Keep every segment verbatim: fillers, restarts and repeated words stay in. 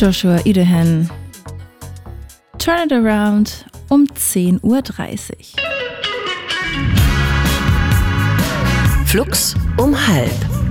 Joshua Idehen. Turn It Around um zehn Uhr dreißig. Flux um halb.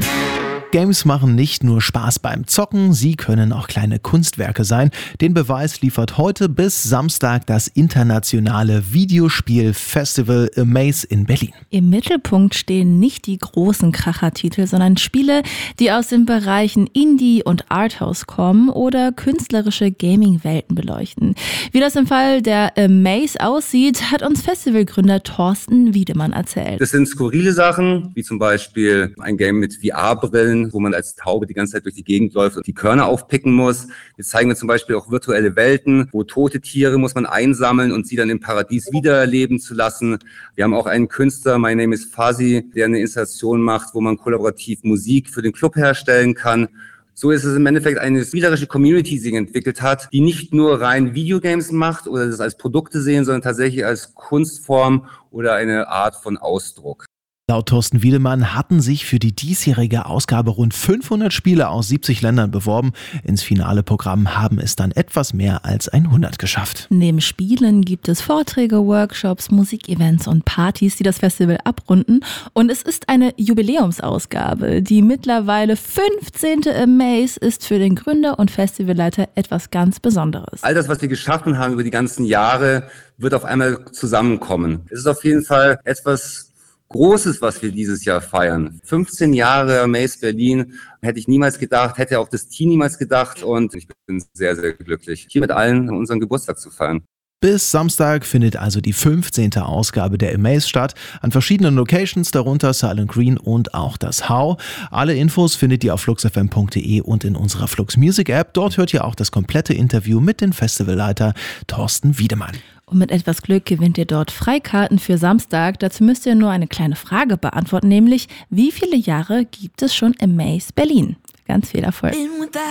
Games machen nicht nur Spaß beim Zocken, sie können auch kleine Kunstwerke sein. Den Beweis liefert heute bis Samstag das internationale Videospiel-Festival Amaze in Berlin. Im Mittelpunkt stehen nicht die großen Krachertitel, sondern Spiele, die aus den Bereichen Indie und Arthouse kommen oder künstlerische Gaming-Welten beleuchten. Wie das im Fall der Amaze aussieht, hat uns Festivalgründer Thorsten Wiedemann erzählt. Das sind skurrile Sachen, wie zum Beispiel ein Game mit V R-Brillen, wo man als Taube die ganze Zeit durch die Gegend läuft und die Körner aufpicken muss. Jetzt zeigen wir zum Beispiel auch virtuelle Welten, wo tote Tiere muss man einsammeln und sie dann im Paradies wiedererleben zu lassen. Wir haben auch einen Künstler, My Name is Fuzzy, der eine Installation macht, wo man kollaborativ Musik für den Club herstellen kann. So ist es im Endeffekt eine spielerische Community, die sich entwickelt hat, die nicht nur rein Videogames macht oder das als Produkte sehen, sondern tatsächlich als Kunstform oder eine Art von Ausdruck. Laut Thorsten Wiedemann hatten sich für die diesjährige Ausgabe rund fünfhundert Spiele aus siebzig Ländern beworben. Ins finale Programm haben es dann etwas mehr als hundert geschafft. Neben Spielen gibt es Vorträge, Workshops, Musikevents und Partys, die das Festival abrunden. Und es ist eine Jubiläumsausgabe. Die mittlerweile fünfzehnte Amaze ist für den Gründer und Festivalleiter etwas ganz Besonderes. All das, was wir geschaffen haben über die ganzen Jahre, wird auf einmal zusammenkommen. Es ist auf jeden Fall etwas Großes, was wir dieses Jahr feiern. fünfzehn Jahre Amaze Berlin, hätte ich niemals gedacht, hätte auch das Team niemals gedacht und ich bin sehr, sehr glücklich, hier mit allen unseren Geburtstag zu feiern. Bis Samstag findet also die fünfzehnte Ausgabe der Amaze statt, an verschiedenen Locations, darunter Silent Green und auch das How. Alle Infos findet ihr auf flux f m punkt d e und in unserer Flux Music App. Dort hört ihr auch das komplette Interview mit dem Festivalleiter Thorsten Wiedemann. Und mit etwas Glück gewinnt ihr dort Freikarten für Samstag. Dazu müsst ihr nur eine kleine Frage beantworten, nämlich wie viele Jahre gibt es schon Amaze Berlin? Ganz viel Erfolg.